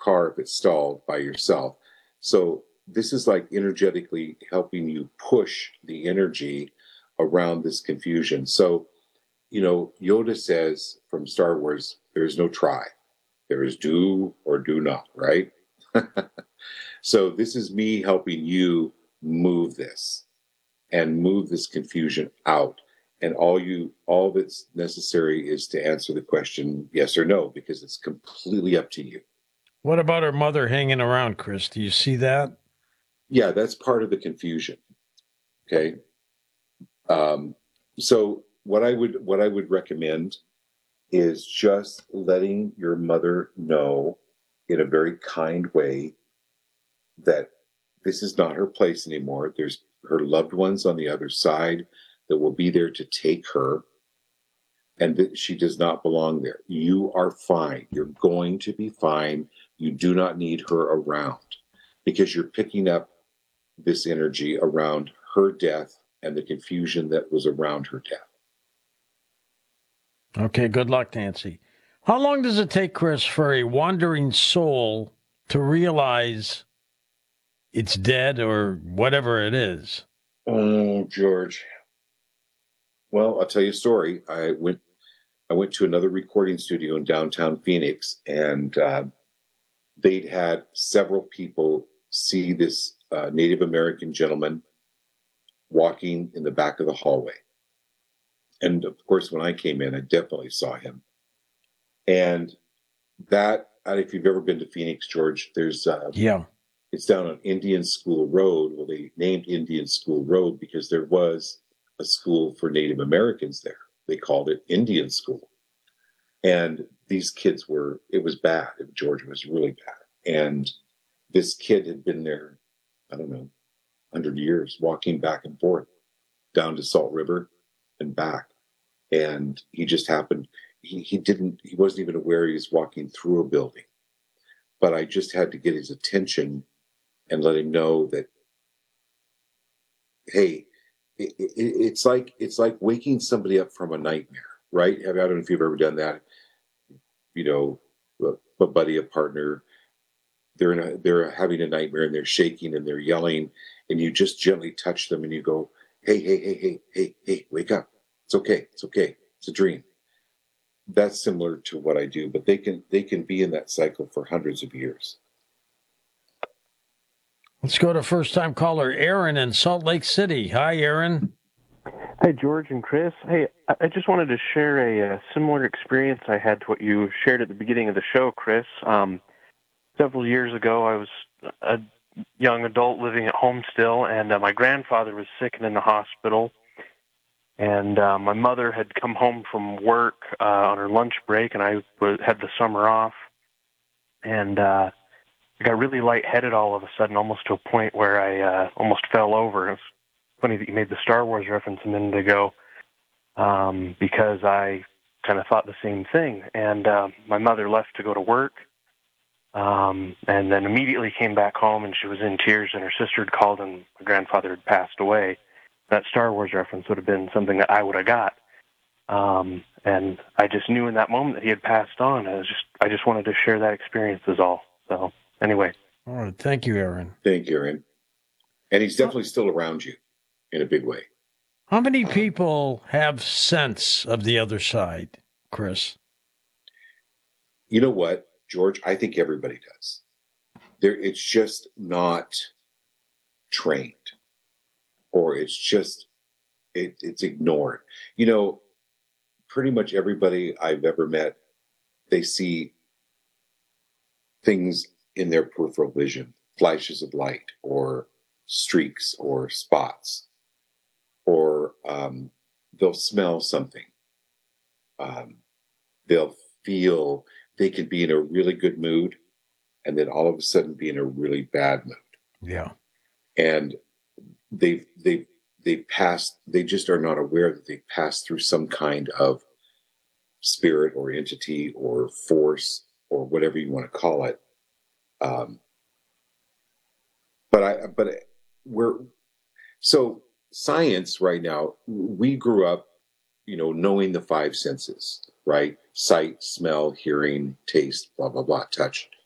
car if it's stalled by yourself. So this is like energetically helping you push the energy around this confusion. So, Yoda says from Star Wars, there is no try. There is do or do not, right? So this is me helping you move this and move this confusion out. And all that's necessary is to answer the question yes or no, because it's completely up to you. What about her mother hanging around, Chris? Do you see that? Yeah, that's part of the confusion. Okay. So what I would recommend is just letting your mother know in a very kind way that this is not her place anymore. There's her loved ones on the other side that will be there to take her, and that she does not belong there. You are fine. You're going to be fine. You do not need her around because you're picking up this energy around her death and the confusion that was around her death. Okay, good luck, Nancy. How long does it take, Chris, for a wandering soul to realize it's dead or whatever it is? Oh, George. Well, I'll tell you a story. I went to another recording studio in downtown Phoenix, and they'd had several people see this Native American gentleman walking in the back of the hallway. And of course, when I came in, I definitely saw him. And that, if you've ever been to Phoenix, George, Yeah. it's down on Indian School Road. Well, they named Indian School Road because there was a school for Native Americans there. They called it Indian School. And these kids it was bad. Georgia was really bad. And this kid had been there, I don't know, 100 years, walking back and forth down to Salt River and back. And he just happened, he wasn't even aware he was walking through a building. But I just had to get his attention and let him know that, hey, it's like waking somebody up from a nightmare, right? I don't know if you've ever done that. A buddy, a partner, they're having a nightmare and they're shaking and they're yelling, and you just gently touch them and you go, hey, hey, hey, hey, hey, hey, wake up. It's okay. It's okay. It's a dream. That's similar to what I do, but they can be in that cycle for hundreds of years. Let's go to first-time caller Aaron in Salt Lake City. Hi, Aaron. Hi, George and Chris. Hey, I just wanted to share a similar experience I had to what you shared at the beginning of the show, Chris. Several years ago, I was a young adult living at home still, and my grandfather was sick and in the hospital. And my mother had come home from work on her lunch break, and I had the summer off. And I got really lightheaded all of a sudden, almost to a point where I almost fell over. It's funny that you made the Star Wars reference a minute ago, because I kind of thought the same thing. And my mother left to go to work, and then immediately came back home, and she was in tears, and her sister had called, and my grandfather had passed away. That Star Wars reference would have been something that I would have got. And I just knew in that moment that he had passed on. I just wanted to share that experience is all. So anyway. All right. Thank you, Aaron. Thank you, Aaron. And he's definitely still around you in a big way. How many people have sense of the other side, Chris? You know what, George? I think everybody does. It's just not trained, or it's ignored. Pretty much everybody I've ever met, they see things in their peripheral vision, flashes of light or streaks or spots, or they'll smell something. They'll feel, they can be in a really good mood and then all of a sudden be in a really bad mood. Yeah. And they just are not aware that they passed through some kind of spirit or entity or force or whatever you want to call it. So science right now, we grew up, knowing the five senses, right? Sight, smell, hearing, taste, blah, blah, blah, touch.